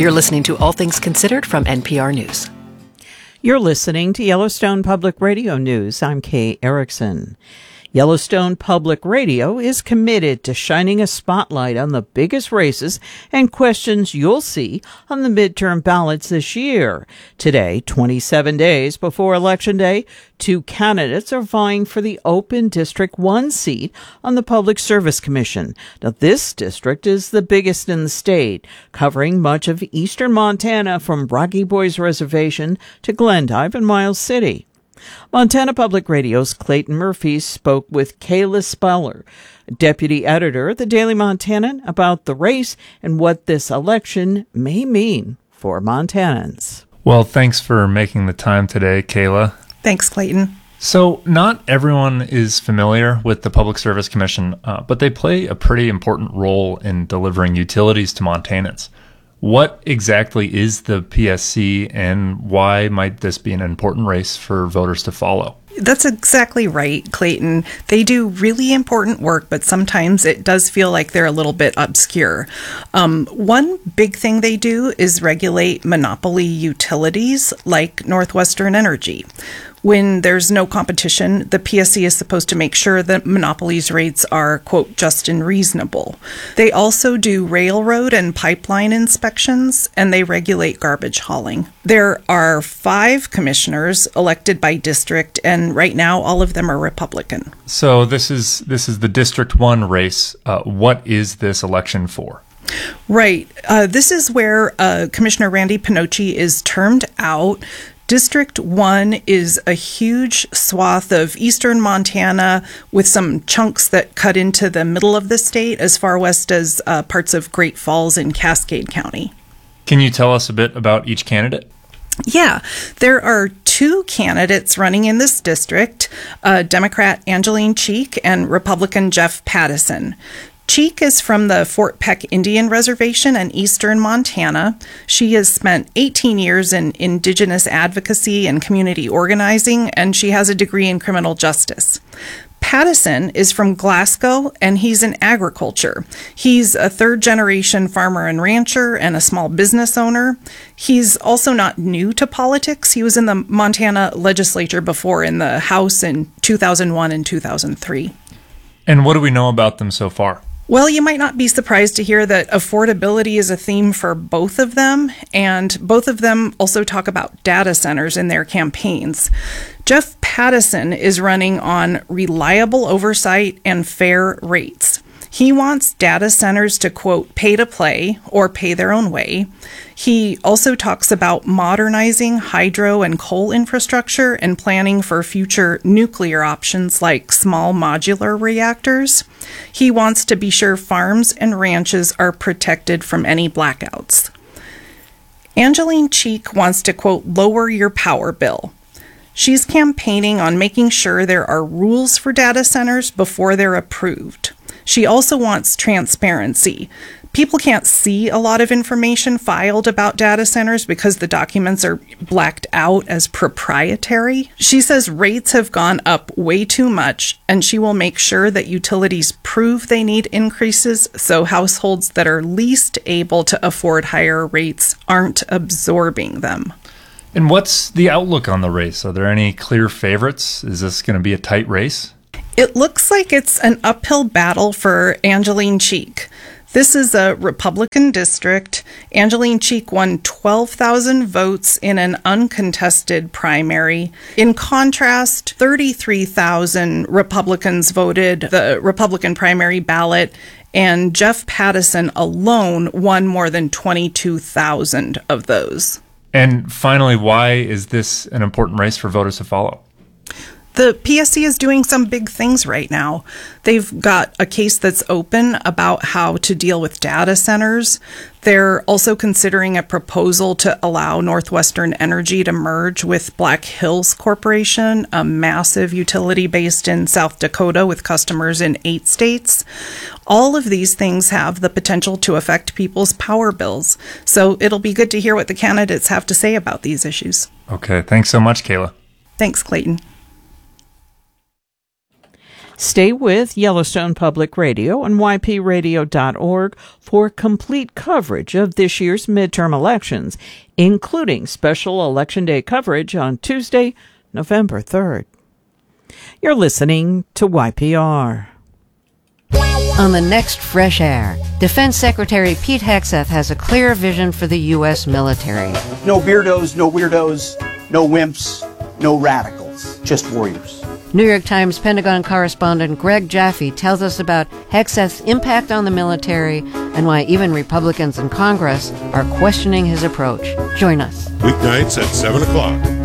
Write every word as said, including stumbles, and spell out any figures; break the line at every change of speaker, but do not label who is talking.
You're listening to All Things Considered from N P R News.
You're listening to Yellowstone Public Radio News. I'm Kay Erickson. Yellowstone Public Radio is committed to shining a spotlight on the biggest races and questions you'll see on the midterm ballots this year. Today, twenty-seven days before Election Day, two candidates are vying for the open District one seat on the Public Service Commission. Now, this district is the biggest in the state, covering much of eastern Montana from Rocky Boys Reservation to Glendive and Miles City. Montana Public Radio's Clayton Murphy spoke with Kayla Speller, deputy editor at the Daily Montanan, about the race and what this election may mean for Montanans.
Well, thanks for making the time today, Kayla.
Thanks, Clayton.
So, not everyone is familiar with the Public Service Commission, uh, but they play a pretty important role in delivering utilities to Montanans. What exactly is the P S C, and why might this be an important race for voters to follow?
That's exactly right, Clayton. They do really important work, but sometimes it does feel like they're a little bit obscure. Um, one big thing they do is regulate monopoly utilities like Northwestern Energy. When there's no competition, the P S C is supposed to make sure that monopolies' rates are, quote, just and reasonable. They also do railroad and pipeline inspections, and they regulate garbage hauling. There are five commissioners elected by district, and right now all of them are Republican.
So this is this is the District one race. Uh, what is this election for?
Right. Uh, this is where uh, Commissioner Randy Pinocci is termed out. District one is a huge swath of eastern Montana with some chunks that cut into the middle of the state as far west as uh, parts of Great Falls and Cascade County.
Can you tell us a bit about each candidate?
Yeah, there are two candidates running in this district, uh, Democrat Angeline Cheek and Republican Jeff Pattison. Cheek is from the Fort Peck Indian Reservation in eastern Montana. She has spent eighteen years in Indigenous advocacy and community organizing, and she has a degree in criminal justice. Pattison is from Glasgow, and he's in agriculture. He's a third-generation farmer and rancher and a small business owner. He's also not new to politics. He was in the Montana legislature before in the House in two thousand one and two thousand three.
And what do we know about them so far?
Well, you might not be surprised to hear that affordability is a theme for both of them, and both of them also talk about data centers in their campaigns. Jeff Pattison is running on reliable oversight and fair rates. He wants data centers to, quote, pay to play or pay their own way. He also talks about modernizing hydro and coal infrastructure and planning for future nuclear options like small modular reactors. He wants to be sure farms and ranches are protected from any blackouts. Angeline Cheek wants to, quote, lower your power bill. She's campaigning on making sure there are rules for data centers before they're approved. She also wants transparency. People can't see a lot of information filed about data centers because the documents are blacked out as proprietary. She says rates have gone up way too much, and she will make sure that utilities prove they need increases so households that are least able to afford higher rates aren't absorbing them.
And what's the outlook on the race? Are there any clear favorites? Is this going to be a tight race?
It looks like it's an uphill battle for Angeline Cheek. This is a Republican district. Angeline Cheek won twelve thousand votes in an uncontested primary. In contrast, thirty-three thousand Republicans voted the Republican primary ballot, and Jeff Pattison alone won more than twenty-two thousand of those.
And finally, why is this an important race for voters to follow?
The P S C is doing some big things right now. They've got a case that's open about how to deal with data centers. They're also considering a proposal to allow Northwestern Energy to merge with Black Hills Corporation, a massive utility based in South Dakota with customers in eight states. All of these things have the potential to affect people's power bills. So it'll be good to hear what the candidates have to say about these issues.
Okay, thanks so much, Kayla.
Thanks, Clayton.
Stay with Yellowstone Public Radio and Y P radio dot org for complete coverage of this year's midterm elections, including special Election Day coverage on Tuesday, November third. You're listening to Y P R.
On the next Fresh Air, Defense Secretary Pete Hegseth has a clear vision for the U S military.
No beardos, no weirdos, no wimps, no radicals, just warriors.
New York Times Pentagon correspondent Greg Jaffe tells us about Hegseth's impact on the military and why even Republicans in Congress are questioning his approach. Join us.
Weeknights at seven o'clock.